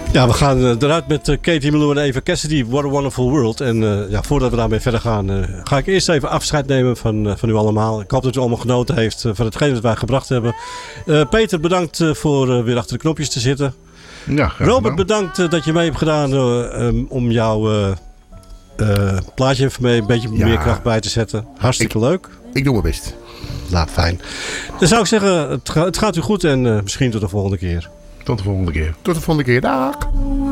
Ja, we gaan eruit met Katie Melua en Eva Cassidy, What a Wonderful World. En voordat we daarmee verder gaan, ga ik eerst even afscheid nemen van u allemaal. Ik hoop dat u allemaal genoten heeft van hetgeen dat wij gebracht hebben. Peter, bedankt voor weer achter de knopjes te zitten. Ja, Robert, bedankt dat je mee hebt gedaan om jouw plaatje even mee een beetje meer kracht bij te zetten. Hartstikke leuk. Ik doe mijn best. Nou, fijn. Dan zou ik zeggen, het gaat u goed en misschien tot de volgende keer. Tot de volgende keer. Tot de volgende keer. Dag.